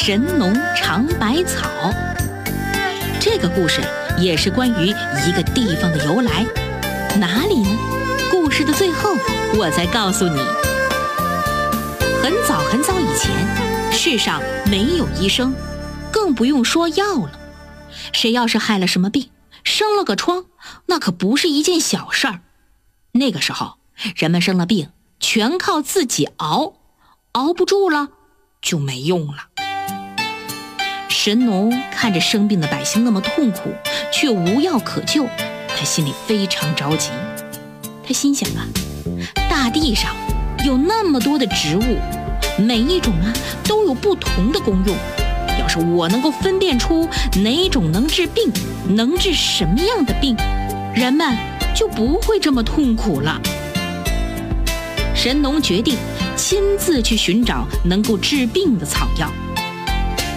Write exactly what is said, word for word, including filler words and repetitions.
神农尝百草。这个故事也是关于一个地方的由来，哪里呢？故事的最后我再告诉你。很早很早以前，世上没有医生，更不用说药了。谁要是害了什么病，生了个疮，那可不是一件小事儿。那个时候，人们生了病，全靠自己熬，熬不住了就没用了。神农看着生病的百姓那么痛苦，却无药可救，他心里非常着急。他心想啊，大地上有那么多的植物，每一种啊都有不同的功用。要是我能够分辨出哪种能治病，能治什么样的病，人们就不会这么痛苦了。神农决定亲自去寻找能够治病的草药，